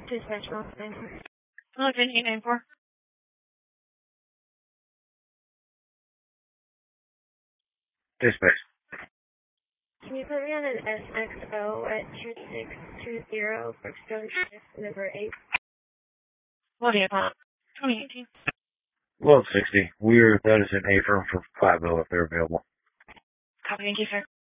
Dispatch Mountain. Hello, 894. Dispatch. Can you put me on an SXO at 2620 Brookstone Drive, number 8? What vehicle? 2018. Load 60. That is an A-firm for Platteville if they're available. Copy, thank you, sir.